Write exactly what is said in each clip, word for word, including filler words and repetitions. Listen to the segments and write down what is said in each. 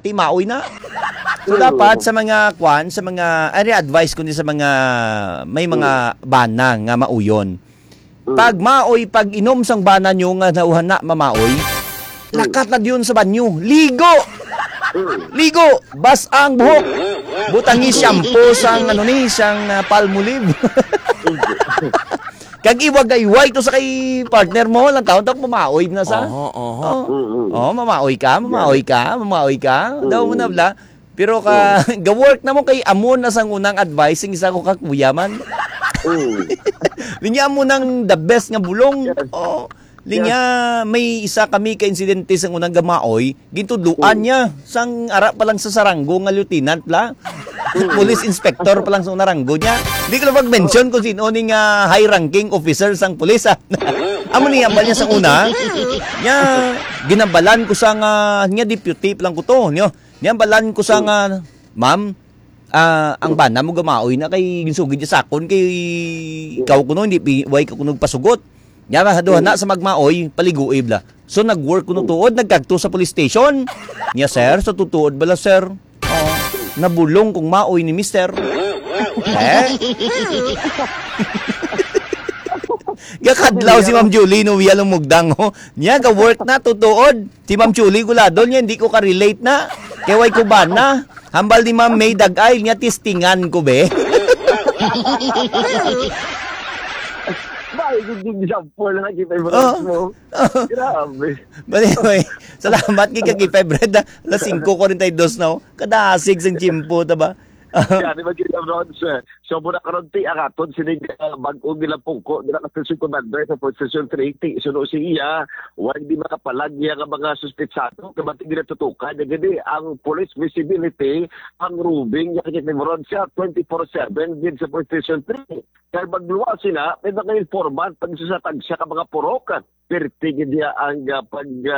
ti maoy na. So dapat sa mga kwan, sa mga ari advice kundi sa mga may mga bana nga mauyon. Pag maoy, pag inom sang bana nyo nga nauhan na mamaoy, lakat na diyon sa banyo. Ligo! Ligo! Bas ang buhok! Butangi shampoo sang ano ni, sang uh, palmolive. Kag iwag-iway to sa kay partner mo, lang taon tapos mamaoy na sa. Oo, oo. Oh, mamaoy ka, mamaoy ka, mamaoy ka. Daw mo na bla. Pero ka, ga-work na mo kay amon na sang unang advising isa ko kakuya man. Linya mo nang the best nga bulong. Oh. Linya may isa kami ka insidente sang unang gamaoy, gintudluan niya sang ara pa lang sa saranggo nga lieutenant la. Police inspector pa lang sa naranggo niya. Hindi ko na mag-mention kung sino ni nga high-ranking officer sang pulis. Amo niya ba niya sa una? Niya ginabalan ko sa nga niya deputy pa lang ko to. Niya, niya balan ko sa nga ma'am, uh, ang bana mo gamaoy na kay ginsugid niya sakon kay ikaw kuno hindi way ka kuno pasugot. Niya haduhan na sa magmaoy paliguib la. So nag-work kuno tuod nagkagto sa police station. Niya sir, sa tutuod bala sir. Oh, nabulong kung maoy ni mister. Eh? Gakadlaw si Ma'am Julie no wiya lang mugdang ho. Niya ga work na tutuod. Si Ma'am Julie guladon niya hindi ko ka-relate na. Kay way ko ba na? Hambal ni Ma'am May Dagay niya tistingan ko be. Bakit hindi shampoo lang nakita yung mga mo? Grabe. Anyway, salamat kay Kakipay Bread. Alas singko forty-two na. Kadasig sang chimpo, taba? Yan, iba kita ron, sir. So, muna karon ti akaton, sinig uh, bag-o nila pungko, nila ka-station commander sa Station three eighty. So, no, siya, wala di makapalag niya nga mga suspitsado, kabating nila tutukan. Gani, ang police visibility, ang rubing, niya kita ron siya, twenty-four seven din sa Station three. Kaya magluwa sila, may mga informant, pag susatag siya ka mga purokan. Pertigin niya ang uh,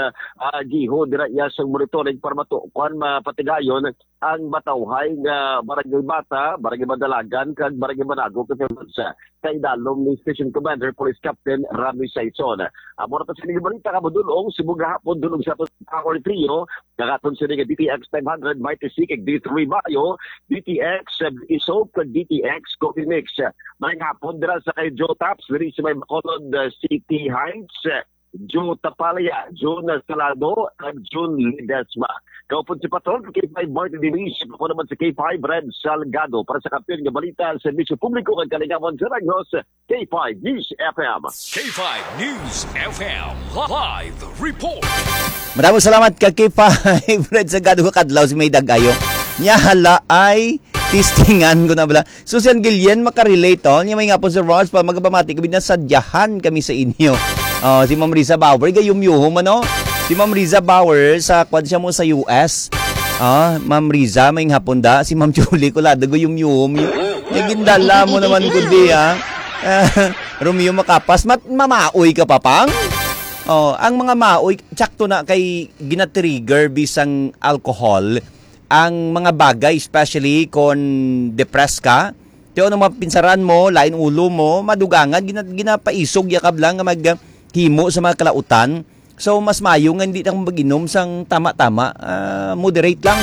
pag-giho uh, uh, niya sa monitoring para matukuan, mapatigayon ang matawhay nga barangay bata, barangay madalagan, kag barangay manago kasi sa kay dalom ni Station Commander Police Captain Rami Saison. Amo na to sinig balita ka mo dulong sibug hapon dulong sa Power Trio, kagaton sinig D T X five hundred Mighty Sea kag D three Bayo, D T X uh, Isop kag D T X Coffee Mix. May hapon dira sa kay Joe Taps diri sa may Bacolod uh, City Heights. Joe Tapalaya, Joe Salado, at June Ledesma. Kaupon si Patron, K five Martin Division, ako naman si K five Red Salgado para sa kampiyon ng balita, servisyo publiko kag kalingawan sa Ragnos, K five News F M. K five News F M, live report. Maraming salamat kay K five Red Salgado kadlaw si May Dagayo. Nya hala ay tistingan ko na bala. Susan Gillian makarelate to. Nya may nga po Sir Ross pa magpamati kami na sadyahan kami sa inyo. Oh, si Ma'am Riza Bauer, gayum-yuhom ano? Si Ma'am Riza Bauer sa kwan siya mo sa U S. Ah, Ma'am Riza may hapon da. Si Ma'am Julie ko lada gayum-yuhom. Yung gindala mo naman kundi ha. Uh, Romeo Makapas, mat mamaoy ka pa pang? Oh, ang mga maoy tsakto na kay gina-trigger bisang alcohol. Ang mga bagay especially kung depressed ka. Tiyo nang mapinsaran mo, lain ulo mo, madugangan gina, ginapaisog yakab lang nga mag himo sa mga kalautan. So mas mayo nga hindi nang mag-inom sang tama-tama, uh, moderate lang.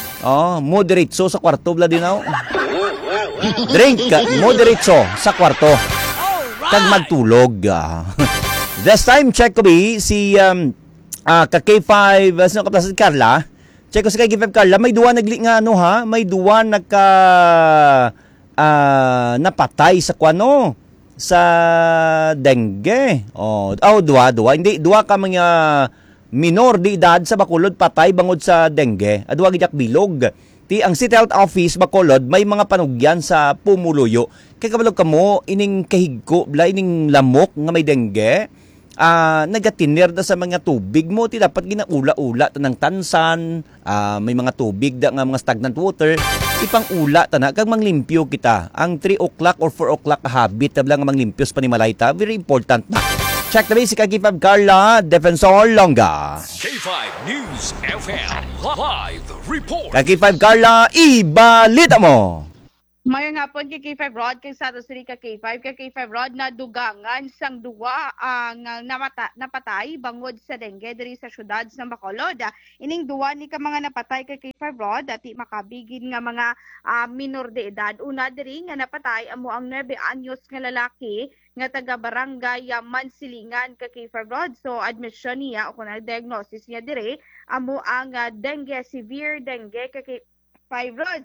Oh, moderate so sa kwarto bla din ako. Drink moderate so sa kwarto. Kag magtulog. Uh. This time check ko bi si um, uh, ka K five uh, sino ka si Carla. Check ko si K five Carla, may duwa nagli nga ano ha, may duwa nagka uh, napatay sa kwano. Sa dengue. Oh, oh duwa, duwa. Hindi, duwa ka mga minor di edad sa Bacolod patay bangod sa dengue. Aduwa gijak bilog. Ti ang City Health Office Bacolod may mga panugyan sa Pumuluyo. Kay kabalog kamo ining kahigko, bla ining lamok nga may dengue. Ah, uh, nagatinir da sa mga tubig mo ti dapat ginaula-ula tanang tansan, uh, may mga tubig da nga mga stagnant water. Ipang-ula ta na kag manglimpyo kita. Ang three o'clock or four o'clock habit tabla nga manglimpyos panimalayta, very important na. Check na si K five Carla Defensor Longa. K five News F M live report. K five Carla, ibalita mo. Mayo nga po kay K five Rod, kay Santos Sri ka K five, kay K five Rod na dugangan sang duwa ang uh, namata, napatay bangod sa dengue diri sa syudad sa Bacolod. Ining duwa ni ka mga napatay kay K five Rod dati makabigin nga mga uh, minor de edad. Una diri nga napatay amo ang nine anyos nga lalaki nga taga barangay uh, Mansilingan kay K five Rod. So admission niya o kung diagnosis niya diri amo ang uh, dengue, severe dengue kay K five Rod.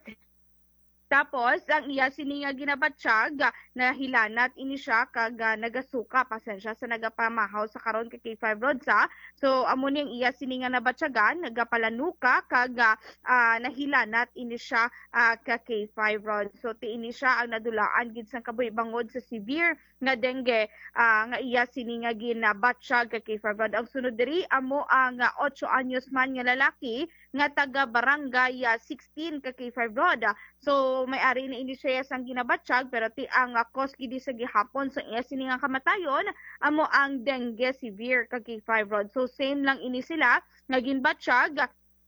Tapos, ang iya sini nga ginabatsyag na hilanat ini siya kag uh, nagasuka pasensya sa nagapamahaw sa karon kay K five Rodsa. So amo niyang iya sini nga nabatsyagan nagapalanuka kag uh, nahilanat ini siya uh, ka K five Rod. So ti ini siya ang nadulaan gid sang kabuhi bangod sa severe nga dengue uh, nga iya sini nga ginabatsyag ka K five Rod. Ang sunod diri amo ang uh, eight anyos man nga lalaki nga taga barangay uh, sixteen ka K five Rod. So may-ari ni ini siya sang ginabatsyag pero ti ang uh, cause gidi sa gihapon sa iya sini nga kamatayon amo ang dengue severe ka K five Rod. So same lang ini sila nga ginbatsyag.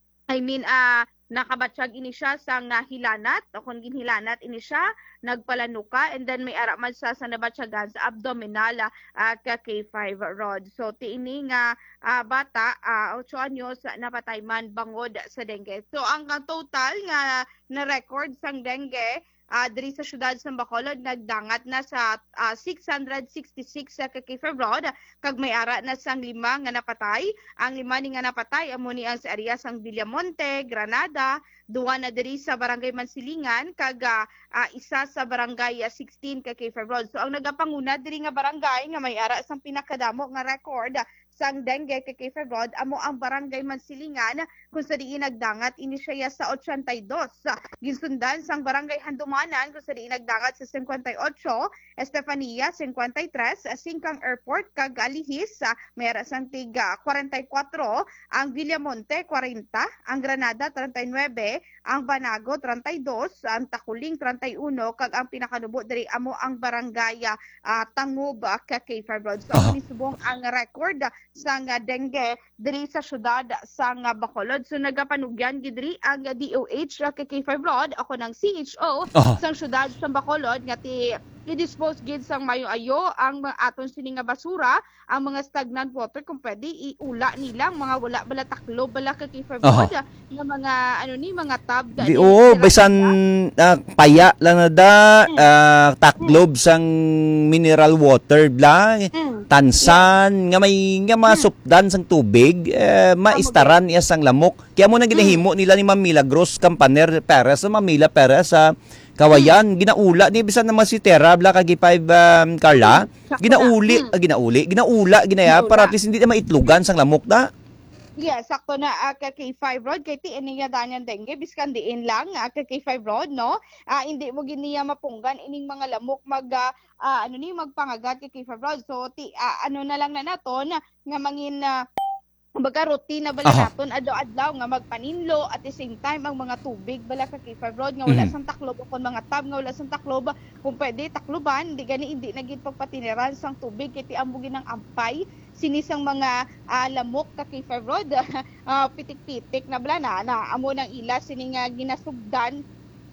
I mean uh, nakabatsyag ini siya sang uh, hilanat o kung ginhilanat ini siya nagpalanuka and then may ara man sa sa nabatsyagan sa abdominal uh, ka K five Rod. So ti ini nga uh, bata uh, eight anyos napatay man bangod sa dengue. So ang uh, total nga na record sang dengue uh, diri sa syudad sa Bacolod nagdangat na sa uh, six hundred sixty-six sa uh, K five Rod kag may ara na sang lima nga napatay. Ang lima ni nga napatay amo ni ang sa area sang Villamonte, Granada, duwa na diri sa barangay Mansilingan kag uh, isa sa barangay uh, sixteen ka K five Rod. So ang nagapanguna diri nga barangay nga may ara sang pinakadamo nga record sang dengue kay K five Rod amo ang barangay Mansilingan kung sa diin nagdangat ini siya sa eighty-two. Ginsundan sang barangay Handumanan kung sa diin nagdangat sa fifty-eight, Estefania fifty-three, Singkang Airport kag Alihis may ara sang tiga forty-four, ang Villamonte forty, ang Granada thirty-nine, ang Banago thirty-two, ang Takuling thirty-one kag ang pinakanubo diri amo ang barangay uh, Tangub uh, ka K five Rod. So uh-huh. Subong ang record sang uh, dengue diri sa syudad sang uh, Bacolod. So nagapanugyan gid diri ang uh, D O H uh, kay K five Rod ako ng C H O uh-huh. sang syudad sa Bacolod nga ti i-dispose gid sang mayo-ayo ang mga aton sini nga basura, ang mga stagnant water kung pwede iula nilang mga wala bala taklo bala ka K five Rod uh-huh. nga mga ano ni mga tab di oo bisan uh, paya lang na da mm. uh, taklob mm. sang mineral water bla mm. tansan yeah. nga may nga masupdan sang tubig eh, maistaran iya sang lamok kaya mo na ginahimo mm. nila ni Ma'am Milagros Campaner Perez sa Mamila Perez sa Kawayan, ginaula ni bisan naman si Terra bla kag five um, Carla, ginauli, hmm. ah, ginauli, ginaula ginaya para at least hindi na maitlugan sang lamok da. Yeah, sakto na uh, ka K five Rod kay ti iniya danyan dengue biskan diin lang uh, ka K five Rod no. Uh, hindi mo giniya mapunggan ining mga lamok mag uh, uh, ano ni magpangagat kay K five Rod. So ti uh, ano na lang na naton nga mangin uh, baga routine na bala uh-huh. naton adlaw-adlaw nga magpaninlo at the same time ang mga tubig bala ka K five Rod nga wala mm-hmm. sang taklob o kon mga tab nga wala sang taklob kung pwede takloban di gani hindi na gid pagpatiniran sang tubig kay ti ambugin ng ampay sinisang mga uh, lamok ka K five Rod uh, pitik-pitik na bala na, na amo nang ila sini nga ginasugdan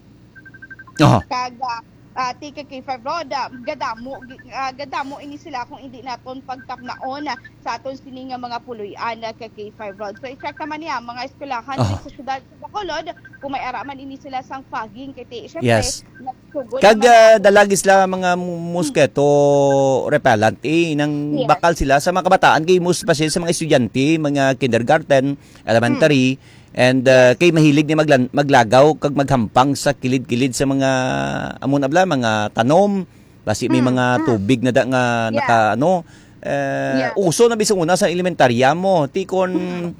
uh-huh. kag uh, tika K five Rod uh, gadamo uh, gadamo ini sila kung hindi naton pagtapnaon uh, sa aton sini nga mga puloy-an uh, ka K five Rod. So i-check naman niya mga eskwelahan uh. sa syudad sa Bacolod kung may araman ini sila sang fogging kay ti syempre yes. Kag uh, dalagis la mga mosquito repellent eh nang yes. bakal sila sa mga kabataan kay most pa sa mga estudyante, mga kindergarten, elementary hmm. and uh, kay mahilig ni maglan- maglagaw kag maghampang sa kilid-kilid sa mga amon abla mga tanom basi may hmm. mga tubig na da nga yeah. naka ano uh, yeah. uso na bisang una sa elementarya mo tikon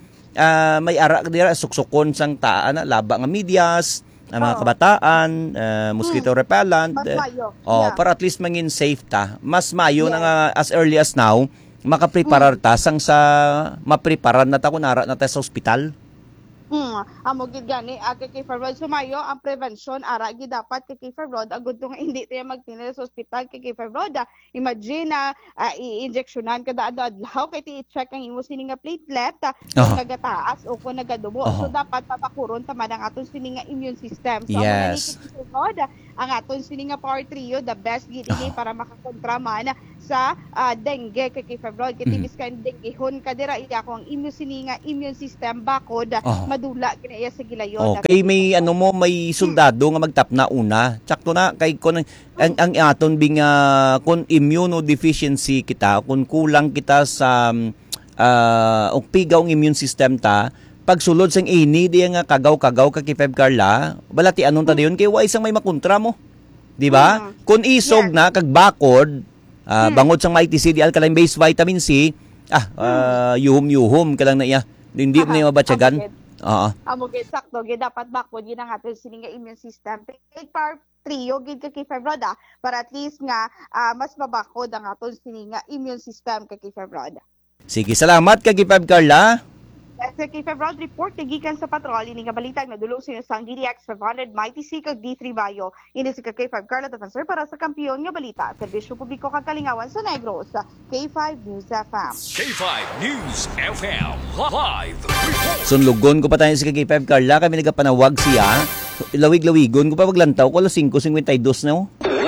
uh, may ara dira suksukon sang taan laba nga medyas ang mga oh. kabataan, uh, mosquito hmm. repellent, uh, oh, yeah. para at least mangin safe ta. Mas mayo yeah. na nga as early as now, makapreparar ta sang sa mapreparar na ta kunara na ta sa ospital. Hmm, amo gid gani uh, kay K five Rod sumayo ang prevention ara gid dapat kay K five Rod agud nga hindi tayo magtinil sa ospital kay K five Rod. Uh, imagine na uh, i-injectionan kada adlaw kay ti-check ang imo sini nga platelet uh, Uh-huh. kung nagataas o kung nagadubo. Uh-huh. So dapat papakuron tama ang aton sini nga immune system. So Yes. amo ni Rod ang aton sini nga power trio the best gid ini para makakontra man sa uh, dengue kay K five Rod kay Mhm. tibis kan denguehon kadira iya ko ang immune sini nga immune system bakod Uh-huh. madula kinaya sa gilayon. Okay, may ano mo, may sundado nga magtap na una. Tsakto na kay kun ang, ang aton bing uh, kun immunodeficiency kita, kun kulang kita sa uh, og pigaw ang immune system ta, pagsulod sang ini di nga kagaw-kagaw ka kay Feb Carla, balati anon ta dayon kay wa isang may makontra mo. Di ba? Mm. Kun isog Yes. na kag bakod, uh, Mm. bangod sang may T C D alkaline based vitamin C, ah, uh, yuhum-yuhum ka lang na iya. Hindi mo na yung mabatyagan. Amo gid. Oo. Amo gid sakto gid dapat bakod gid ang aton sini nga immune system. Take power trio gid kay K five Rod ah, para at least nga ah, mas mabakod ang aton sini nga immune system kay K five Rod. Sige, salamat kay Feb Carla. Sa K five Rod report gikan sa patrol ini nga balitag nadulong sino sang D D X five hundred Mighty C kag D three Bayo. Ini si K five Carla Defensor para sa kampiyon nga balita. Serbisyo publiko kag kalingawan sa Negros sa K five News F M. K five News F M Live Report. Sunlugon ko pa tayo si kay Feb Carla, kami nagapanawag siya. Lawig-lawigon ko pa paglantaw ko, alas five fifty-two na oh.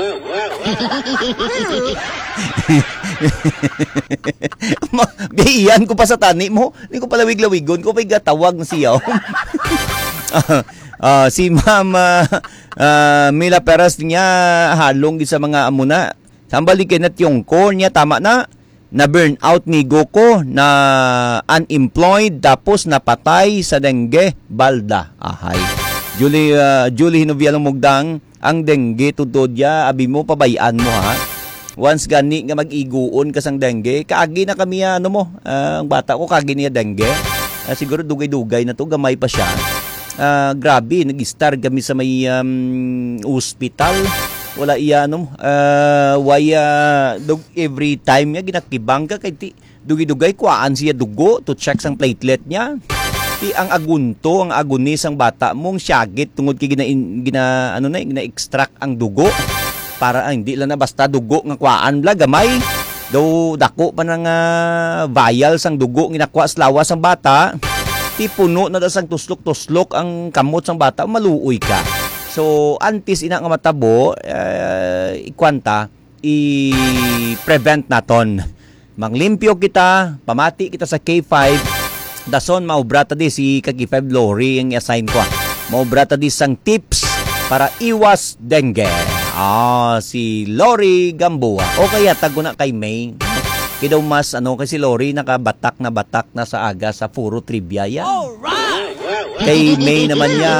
Biyan ko pa sa tani mo. Hindi ko pala wig-lawigon ko pa igatawag na siya. uh, uh, si Ma'am uh, uh, Mila Perez niya halong sa mga amuna. Sambalikin at yung ko niya tama na. Na burn out ni Goko na unemployed tapos napatay sa dengue balda. Ahay. Julie uh, Julie Hinovialong Mugdang ang dengue tudod ya abi mo pabayaan mo ha. Once gani nga mag-iguon ka sang dengue, kaagi na kami ano mo, uh, ang bata ko kaagi niya dengue. Uh, siguro dugay-dugay na to, gamay pa siya. Uh, grabe, nag-star kami sa may um, hospital. Wala iya ano, uh, waya dug every time nga ginakibang ka kay ti dugi-dugay kuaan siya dugo to check sang platelet niya. Ti ang agunto, ang agonis ang bata mong syagit tungod kay gina, gina ano na gina-extract ang dugo. Para ah, hindi lang na basta dugo nga kuaan bla gamay. Do dako pa nang uh, vial sang dugo ginakwa sa lawas sang bata. Ti puno na da sang tuslok-tuslok ang kamot sang bata, maluoy ka. So, antes ina nga matabo, uh, ikwanta, i-prevent naton. Manglimpyo kita, pamati kita sa K five, dason maubrata di si K five Lori ang i-assign ko. Maubrata di sang tips para iwas dengue. Ah, si Lori Gamboa. O kaya tago na kay May. Kidaw mas ano kasi Lori nakabatak na batak na sa aga sa puro trivia yan. Alright! Kay May naman niya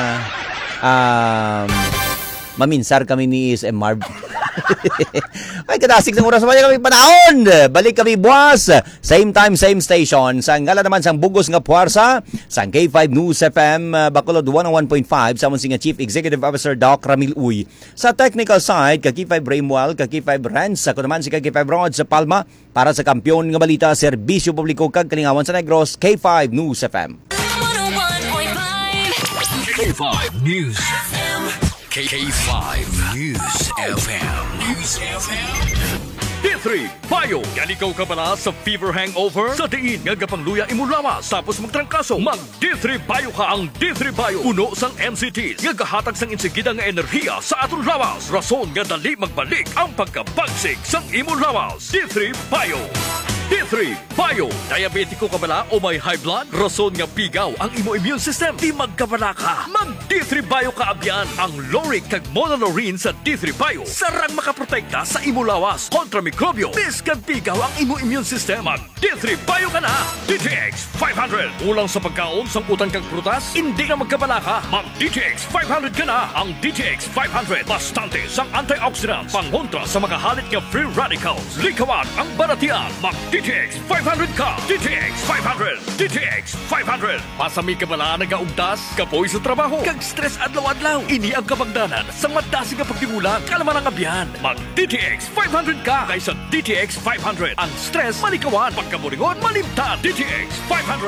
um, maminsar kami ni S M Marv. Ay, kadasig ng oras naman kami panahon. Balik kami buwas. Same time, same station. Sa ngala naman sang bugos nga puwarsa. Sa K five News F M, Bacolod one oh one point five. Sa mga Chief Executive Officer Doc Ramil Uy. Sa technical side, ka K five Raymwell, ka K five Rance. Ako naman si ka K five Rod sa Palma. Para sa kampiyon nga balita, serbisyo publiko kag kalingawan sa Negros, K five News F M. one oh one point five K five News F M. K five News F M. News F M. D three Bayo. Yan ikaw ka pala sa fever hangover? Sa diin nga gapangluya imo lawas tapos magtrangkaso. Mag D three Bayo ka ang D three Bayo. Puno sang M C Ts nga gahatag sang insigida nga enerhiya sa aton lawas. Rason nga dali magbalik ang pagkabagsik sang imo lawas. D three Bayo. D three Bayo. Diabetiko ka bala o may high blood? Rason nga pigaw ang imo immune system. Di magkabala ka. Mag D three Bayo ka abyan. Ang Loric kag Monolorine sa D three Bayo. Sarang makaprotekta sa imo lawas kontra mikrobyo. Bis kag pigaw ang imo immune system. Mag D three Bayo ka na. D T X five hundred. Ulang sa pagkaon sang utang kag prutas? Hindi na magkabala ka. Mag D T X five hundred ka na. Ang D T X five hundred. Bastante sang antioxidants. Pangontra sa makahalit nga free radicals. Likawan ang baratian. Mag D T X five hundred ka. D T X five hundred. D T X five hundred. Pasami ka bala nagaugdas, kapoy sa trabaho, kag stress adlaw-adlaw. Ini ang kabagdanan sa madasi nga pagtimulan, kalaman ang abyan. Mag D T X five hundred ka kaysa D T X five hundred. Ang stress malikawan, pagkamuringon malimtan. D T X five hundred.